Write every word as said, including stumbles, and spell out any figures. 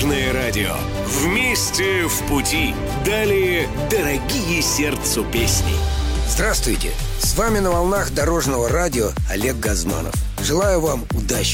Дорожное радио. Вместе в пути. Далее дорогие сердцу песни. Здравствуйте! С вами на волнах Дорожного радио Олег Газманов. Желаю вам удачи!